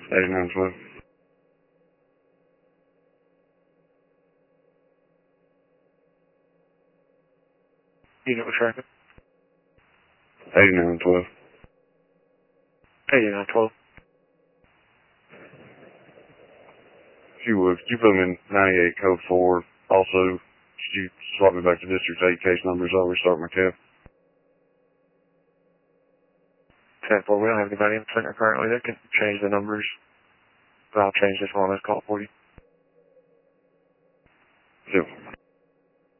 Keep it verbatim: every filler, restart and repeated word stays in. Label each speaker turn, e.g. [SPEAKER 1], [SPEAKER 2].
[SPEAKER 1] eighty-nine twelve.
[SPEAKER 2] Unit with traffic.
[SPEAKER 1] eighty-nine twelve.
[SPEAKER 2] eighty-nine twelve.
[SPEAKER 1] If you would, could you put them in ninety-eight code four? Also, could you swap me back to District eight case numbers? I'll restart my cab.
[SPEAKER 2] ten four, we don't have anybody in the center currently that can change the numbers. But I'll change this one on this call for you.
[SPEAKER 1] Yep.